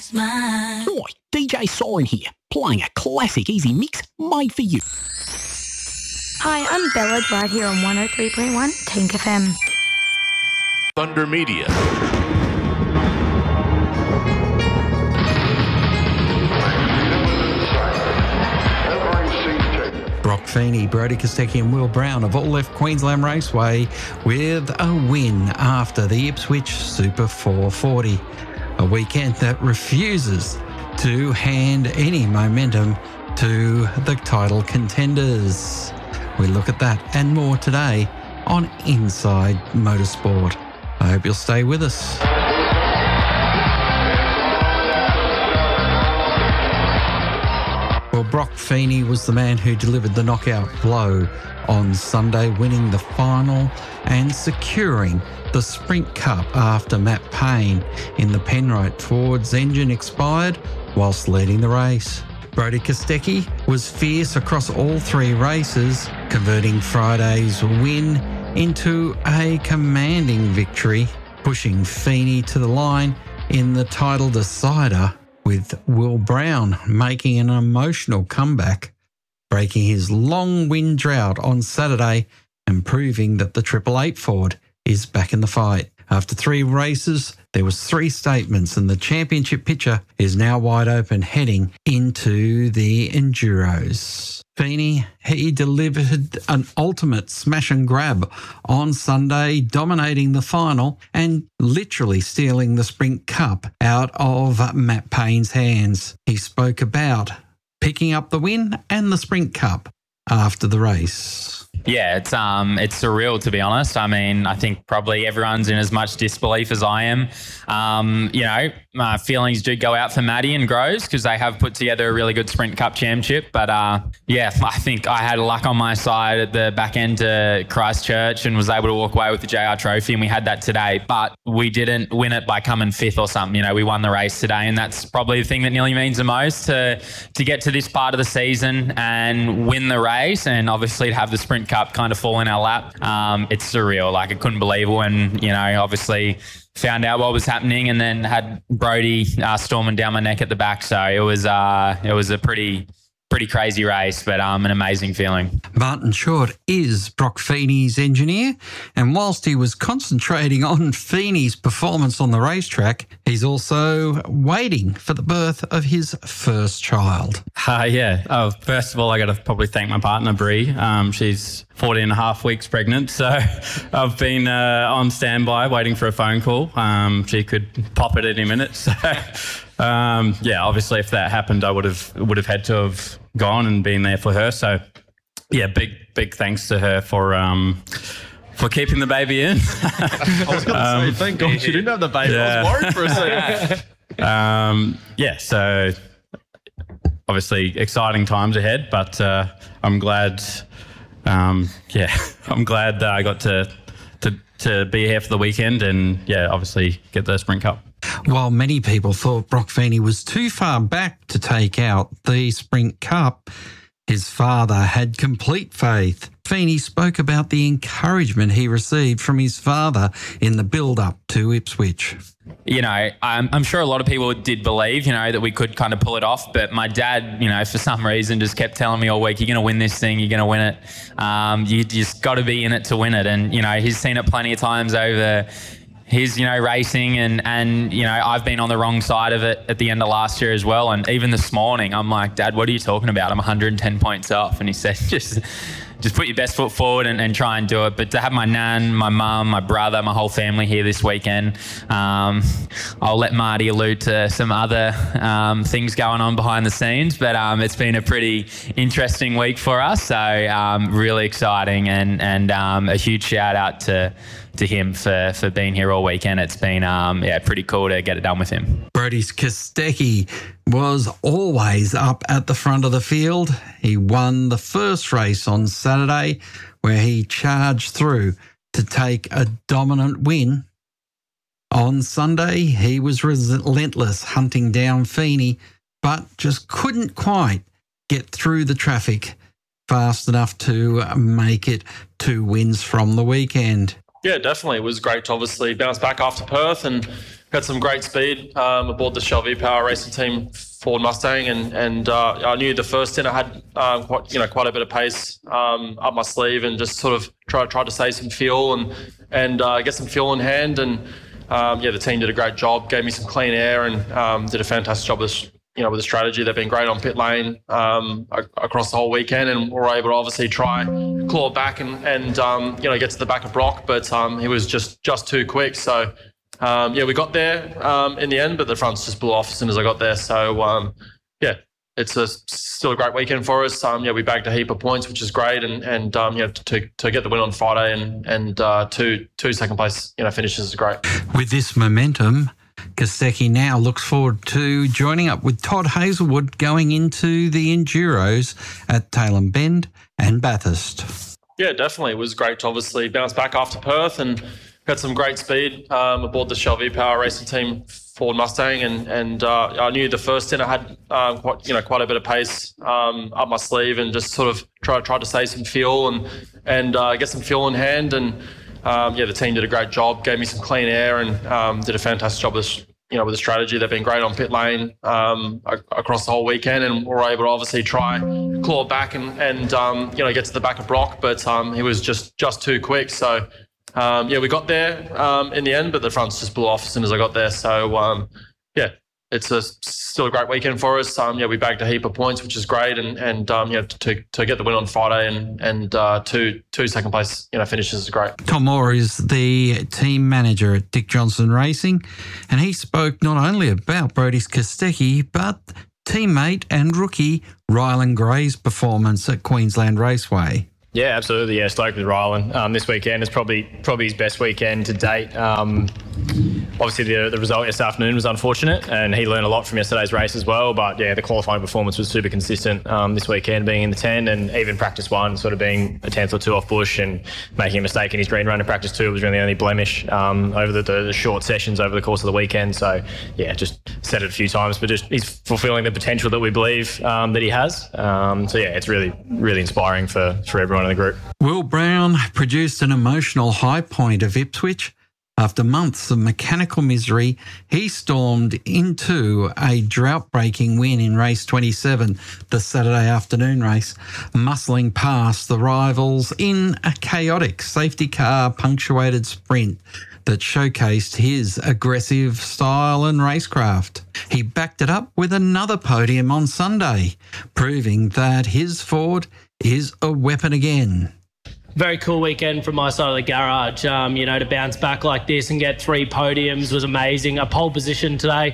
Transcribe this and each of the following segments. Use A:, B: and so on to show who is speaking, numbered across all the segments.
A: Hi, DJ Soren here, playing a classic easy mix made for you.
B: Hi, I'm Bella right here on 103.1 Tink FM.
C: Thunder Media.
D: Brock Feeney, Brodie Kostecki and Will Brown have all left Queensland Raceway with a win after the Ipswich Super 440. A weekend that refuses to hand any momentum to the title contenders. We look at that and more today on Inside Motorsport. I hope you'll stay with us. Well, Brock Feeney was the man who delivered the knockout blow on Sunday, winning the final and securing the Sprint Cup after Matt Payne in the Penrite Ford's engine expired whilst leading the race. Brodie Kostecki was fierce across all three races, converting Friday's win into a commanding victory, pushing Feeney to the line in the title decider, with Will Brown making an emotional comeback, breaking his long win drought on Saturday and proving that the 888 Ford is back in the fight. After three races, there was three statements and the championship picture is now wide open heading into the Enduros. Feeney, he delivered an ultimate smash and grab on Sunday, dominating the final and literally stealing the Sprint Cup out of Matt Payne's hands. He spoke about picking up the win and the Sprint Cup after the race.
E: Yeah, it's surreal, to be honest. I mean, I think probably everyone's in as much disbelief as I am. My feelings do go out for Maddie and Groves because they have put together a really good Sprint Cup championship. But I think I had luck on my side at the back end to Christchurch and was able to walk away with the JR Trophy, and we had that today. But we didn't win it by coming fifth or something. We won the race today, and that's probably the thing that nearly means the most to get to this part of the season and win the race, and obviously to have the Sprint Cup kind of fall in our lap. It's surreal. Like, I couldn't believe it when, obviously found out what was happening and then had Brodie storming down my neck at the back. So it was a pretty crazy race, but an amazing feeling.
D: Martin Short is Brock Feeney's engineer, and whilst he was concentrating on Feeney's performance on the racetrack, he's also waiting for the birth of his first child.
F: First of all, I got to probably thank my partner, Bree. She's 14 and a half weeks pregnant, so I've been on standby waiting for a phone call. She could pop at any minute, so... obviously if that happened, I would have had to have gone and been there for her. So big thanks to her for keeping the baby in.
G: I was going to say, thank God she didn't have the baby. Yeah. I was worried for a second.
F: So obviously exciting times ahead, but I'm glad. I'm glad that I got to be here for the weekend and obviously get the Sprint Cup.
D: While many people thought Brock Feeney was too far back to take out the Sprint Cup, his father had complete faith. Feeney spoke about the encouragement he received from his father in the build-up to Ipswich.
E: I'm sure a lot of people did believe, that we could kind of pull it off. But my dad, for some reason, just kept telling me all week, you're going to win this thing, you're going to win it. You just got to be in it to win it. And, he's seen it plenty of times over his, racing and I've been on the wrong side of it at the end of last year as well. And even this morning, I'm like, Dad, what are you talking about? I'm 110 points off. And he said, just put your best foot forward and try and do it. But to have my nan, my mum, my brother, my whole family here this weekend, I'll let Marty allude to some other things going on behind the scenes. But it's been a pretty interesting week for us. So really exciting and a huge shout out to him for being here all weekend. It's been pretty cool to get it done with him.
D: Brodie Kostecki was always up at the front of the field. He won the first race on Saturday, where he charged through to take a dominant win. On Sunday, he was relentless, hunting down Feeney, but just couldn't quite get through the traffic fast enough to make it 2 wins from the weekend.
G: Yeah, definitely. It was great to obviously bounce back after Perth and
H: Got some great speed aboard the Shell V-Power racing team Ford Mustang, and I knew the first stint I had quite a bit of pace up my sleeve, and just sort of tried to save some fuel and get some fuel in hand, and the team did a great job, gave me some clean air, and did a fantastic job with the strategy. They've been great on pit lane across the whole weekend, and we were able to obviously try claw back and get to the back of Brock, but he was just too quick. So we got there in the end, but the fronts just blew off as soon as I got there. So it's still a great weekend for us. We bagged a heap of points, which is great, and to get the win on Friday and two second place finishes is great.
D: With this momentum, Kostecki now looks forward to joining up with Todd Hazelwood going into the Enduros at Tailem Bend and Bathurst.
H: Yeah, definitely. It was great to obviously bounce back after Perth, and got some great speed aboard the Shell V-Power racing team Ford Mustang, and I knew the first stint I had quite a bit of pace up my sleeve, and just sort of tried to save some fuel and get some fuel in hand, and the team did a great job, gave me some clean air, and did a fantastic job with the strategy. They've been great on pit lane across the whole weekend, and we were able to obviously try claw back and get to the back of Brock, but he was just too quick. So we got there in the end, but the fronts just blew off as soon as I got there. So it's still a great weekend for us. We bagged a heap of points, which is great, and to get the win on Friday and two second place finishes is great.
D: Tom Moore is the team manager at Dick Johnson Racing, and he spoke not only about Brodie Kostecki but teammate and rookie Rylan Gray's performance at Queensland Raceway.
I: Yeah, absolutely. Yeah, stoked with Rylan. This weekend is probably his best weekend to date. Obviously, the result yesterday afternoon was unfortunate, and he learned a lot from yesterday's race as well. But yeah, the qualifying performance was super consistent this weekend, being in the 10, and even practice 1 sort of being a tenth or two off Bush and making a mistake in his green run in practice 2 was really the only blemish over the short sessions over the course of the weekend. So yeah, just said it a few times, but just he's fulfilling the potential that we believe that he has. So yeah, it's really, really inspiring for everyone in the group.
D: Will Brown produced an emotional high point of Ipswich. After months of mechanical misery, he stormed into a drought-breaking win in race 27, the Saturday afternoon race, muscling past the rivals in a chaotic safety car punctuated sprint that showcased his aggressive style and racecraft. He backed it up with another podium on Sunday, proving that his Ford is a weapon again.
J: Very cool weekend from my side of the garage. To bounce back like this and get 3 podiums was amazing. A pole position today,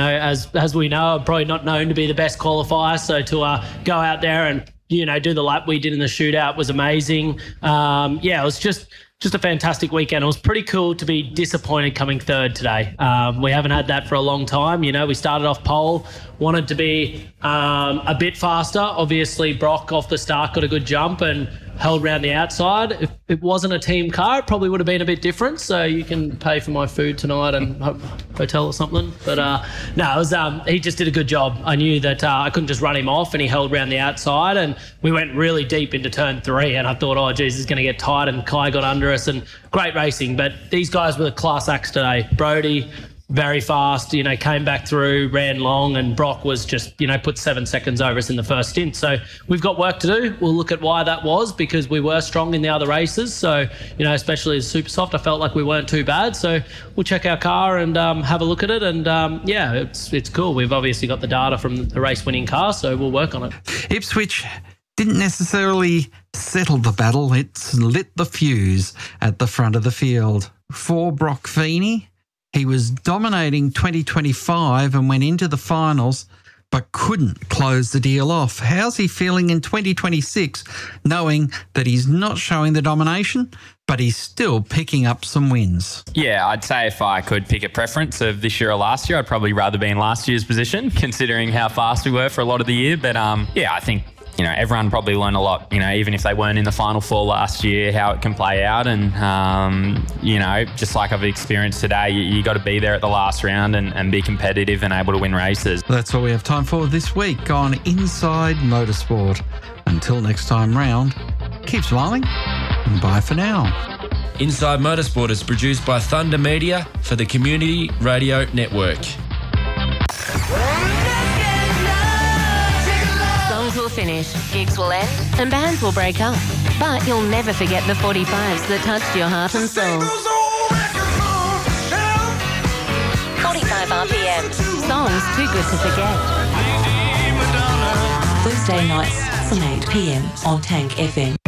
J: as we know, I'm probably not known to be the best qualifier. So to go out there and, do the lap we did in the shootout was amazing. It was just a fantastic weekend. It was pretty cool to be disappointed coming 3rd today. We haven't had that for a long time. We started off pole, wanted to be a bit faster. Obviously, Brock off the start got a good jump and held around the outside. If it wasn't a team car, it probably would have been a bit different. So you can pay for my food tonight and hotel or something. But it was he just did a good job. I knew that I couldn't just run him off, and he held around the outside, and we went really deep into turn 3, and I thought, oh geez, it's going to get tight, and Kai got under us, and great racing. But these guys were the class acts today. Brodie, very fast, came back through, ran long, and Brock was just, put 7 seconds over us in the first stint. So we've got work to do. We'll look at why that was, because we were strong in the other races. So, especially as super soft, I felt like we weren't too bad. So we'll check our car and have a look at it. And it's cool. We've obviously got the data from the race winning car, so we'll work on it.
D: Ipswich didn't necessarily settle the battle. It's lit the fuse at the front of the field. For Brock Feeney, he was dominating 2025 and went into the finals, but couldn't close the deal off. How's he feeling in 2026, knowing that he's not showing the domination, but he's still picking up some wins?
E: Yeah, I'd say if I could pick a preference of this year or last year, I'd probably rather be in last year's position, considering how fast we were for a lot of the year. But I think everyone probably learned a lot, even if they weren't in the Final 4 last year, how it can play out. And, just like I've experienced today, you got to be there at the last round and be competitive and able to win races.
D: That's all we have time for this week on Inside Motorsport. Until next time round, keep smiling and bye for now.
K: Inside Motorsport is produced by Thunder Media for the Community Radio Network.
L: Songs will finish, gigs will end, and bands will break up. But you'll never forget the 45s that touched your heart and soul. 45 RPM. Songs too good to forget.
M: Wednesday nights from 8 p.m. on Tank FM.